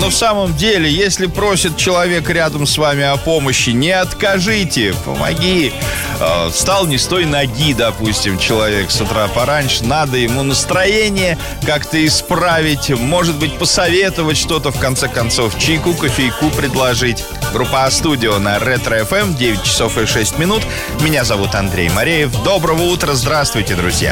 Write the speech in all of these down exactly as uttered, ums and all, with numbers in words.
но в самом деле, если просит человек рядом с вами о помощи, не откажите, помоги. Э, встал не с той ноги, допустим, человек с утра пораньше, надо ему настроение как-то исправить, может быть, посоветовать что-то, в конце концов, чайку, кофейку предложить. Группа А-студио на Ретро-эф эм, девять часов и шесть минут. Меня зовут Андрей Мореев. Доброго утра, здравствуйте, друзья.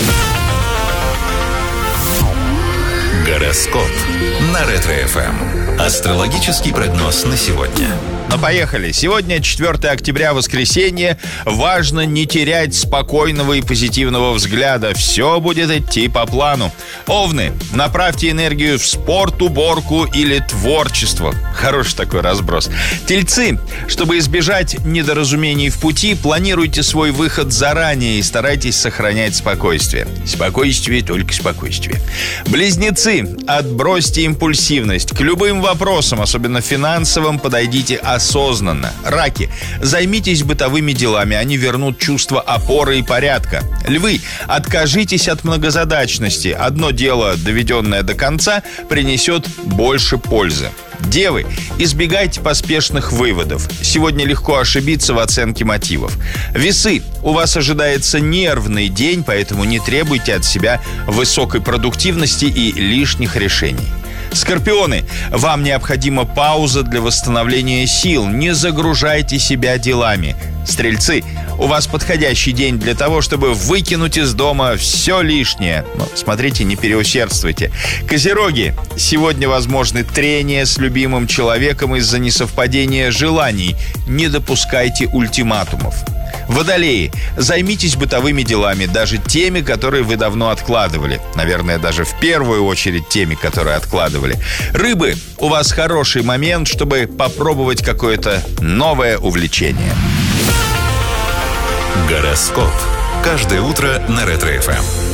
Гороскоп на Ретро-эф эм. Астрологический прогноз на сегодня. Ну, поехали. Сегодня четвёртое октября, воскресенье. Важно не терять спокойного и позитивного взгляда. Все будет идти по плану. Овны, направьте энергию в спорт, уборку или творчество. Хороший такой разброс. Тельцы, чтобы избежать недоразумений в пути, планируйте свой выход заранее и старайтесь сохранять спокойствие. Спокойствие, только спокойствие. Близнецы, отбросьте импульсивность. К любым вопросам, особенно финансовым, подойдите осознанно. Раки, займитесь бытовыми делами, они вернут чувство опоры и порядка. Львы, откажитесь от многозадачности. Одно дело, доведенное до конца, принесет больше пользы. Девы, избегайте поспешных выводов. Сегодня легко ошибиться в оценке мотивов. Весы, у вас ожидается нервный день, поэтому не требуйте от себя высокой продуктивности и лишних решений. Скорпионы, вам необходима пауза для восстановления сил. Не загружайте себя делами. Стрельцы, у вас подходящий день для того, чтобы выкинуть из дома все лишнее. Но смотрите, не переусердствуйте. Козероги, сегодня возможны трения с любимым человеком из-за несовпадения желаний. Не допускайте ультиматумов. Водолеи, займитесь бытовыми делами, даже теми, которые вы давно откладывали. Наверное, даже в первую очередь теми, которые откладывали. Рыбы, у вас хороший момент, чтобы попробовать какое-то новое увлечение. Гороскоп. Каждое утро на Ретро-эф эм.